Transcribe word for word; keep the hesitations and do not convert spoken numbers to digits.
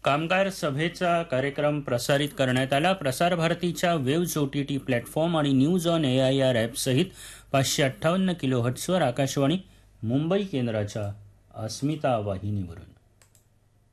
कामगार सभेचा कार्यक्रम प्रसारित करण्यात आला. प्रसार भारतीच्या waves O T T platform आणि news on A I R ॲपसहित पाचशे अठ्ठावन्न किलो हट्सवर आकाशवाणी मुंबई केंद्राच्या अस्मिता वाहिनीवरून.